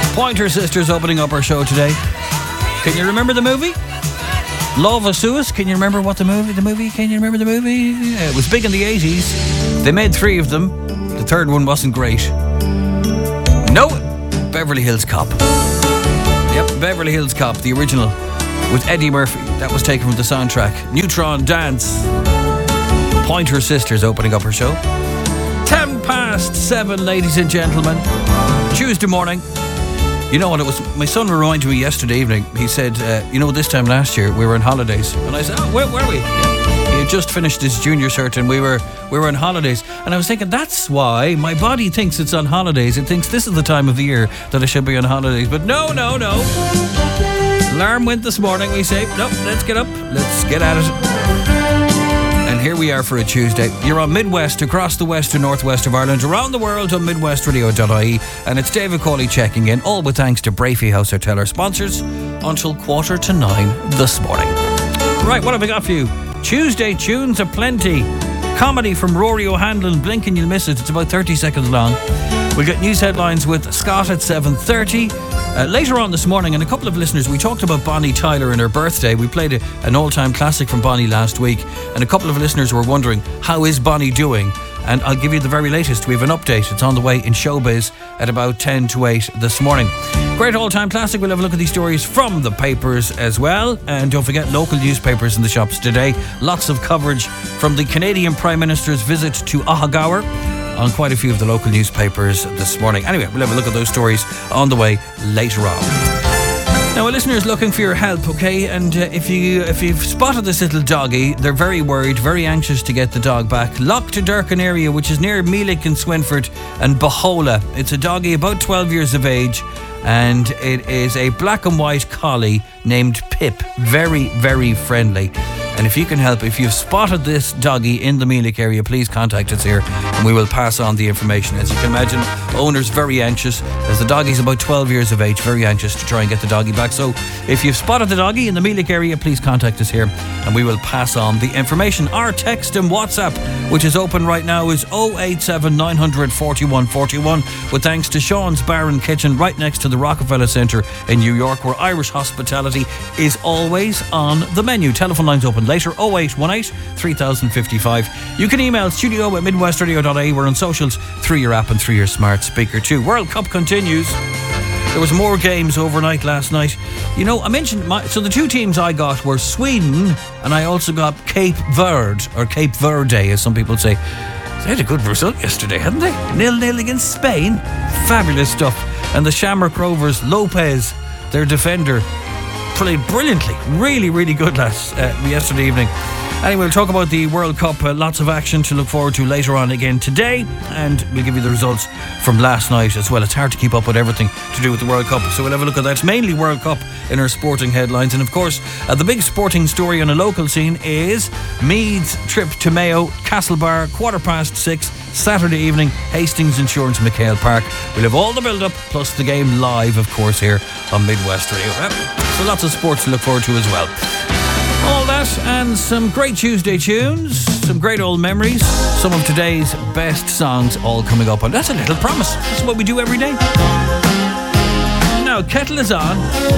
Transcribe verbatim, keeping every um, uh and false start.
Pointer Sisters opening up our show today. Can you remember the movie? Love of Suez. Can you remember what the movie, the movie, can you remember the movie? It was big in the eighties. They made three of them. The third one wasn't great. No, Beverly Hills Cop. Yep, Beverly Hills Cop, the original, with Eddie Murphy. That was taken from the soundtrack. Neutron Dance. Pointer Sisters opening up her show. Ten past seven, ladies and gentlemen. Tuesday morning. You know what it was? My son reminded me yesterday evening. He said, uh, you know, this time last year we were on holidays. And I said, oh, where were we? Yeah. He had just finished his junior cert and we were we were on holidays. And I was thinking, that's why my body thinks it's on holidays. It thinks this is the time of the year that I should be on holidays. But no, no, no. Alarm went this morning. We say, nope, let's get up. Let's get at it. And here we are for a Tuesday. You're on Midwest, across the west and northwest of Ireland, around the world on midwest radio dot I E. And it's David Cawley checking in, all with thanks to Brafey House Hotel, our sponsors, until quarter to nine this morning. Right, what have we got for you? Tuesday tunes aplenty. Comedy from Rory O'Hanlon, blink and you'll miss it. It's about thirty seconds long. We'll get news headlines with Scott at seven thirty. Uh, later on this morning, and a couple of listeners, we talked about Bonnie Tyler and her birthday. We played a, an all-time classic from Bonnie last week, and a couple of listeners were wondering, how is Bonnie doing? And I'll give you the very latest. We have an update. It's on the way in Showbiz at about ten to eight this morning. Great all-time classic. We'll have a look at these stories from the papers as well. And don't forget, local newspapers in the shops today. Lots of coverage from the Canadian Prime Minister's visit to Ahagaur on quite a few of the local newspapers this morning. Anyway, we'll have a look at those stories on the way later on. Now, a listener is looking for your help, okay? And uh, if, you, if you've spotted this little doggy, they're very worried, very anxious to get the dog back. Loch to Durkin area, which is near Meelick and Swinford and Bahola. It's a doggy about twelve years of age, and it is a black and white collie named Pip. Very, very friendly. And if you can help, if you've spotted this doggy in the Meelick area, please contact us here and we will pass on the information. As you can imagine, owner's very anxious, as the doggy's about twelve years of age, very anxious to try and get the doggy back. So if you've spotted the doggy in the Meelick area, please contact us here and we will pass on the information. Our text and WhatsApp, which is open right now, is oh eight seven, nine hundred, forty-one forty-one, with thanks to Sean's Bar and Kitchen right next to the Rockefeller Centre in New York, where Irish hospitality is always on the menu. Telephone lines open later, oh eight one eight, three thousand fifty-five. You can email studio at midwest radio dot I E. We're on socials through your app and through your smart speaker too. World Cup continues. There was more games overnight last night. You know, I mentioned, my, so the two teams I got were Sweden, and I also got Cape Verde, or Cape Verde as some people say. They had a good result yesterday, hadn't they? nil-nil against Spain. Fabulous stuff. And the Shamrock Rovers, Lopez, their defender, played brilliantly. Really, really good last uh, yesterday evening. Anyway, we'll talk about the World Cup. Uh, lots of action to look forward to later on again today. And we'll give you the results from last night as well. It's hard to keep up with everything to do with the World Cup. So we'll have a look at that. It's mainly World Cup in our sporting headlines. And of course, uh, the big sporting story on a local scene is Meads' trip to Mayo, Castlebar, quarter past six, Saturday evening, Hastings Insurance, McHale Park. We'll have all the build-up, plus the game live, of course, here on Midwest Radio. Yep. So lots of sports to look forward to as well. All that and some great Tuesday tunes, some great old memories, some of today's best songs all coming up. And that's a little promise. That's what we do every day. Now, kettle is on.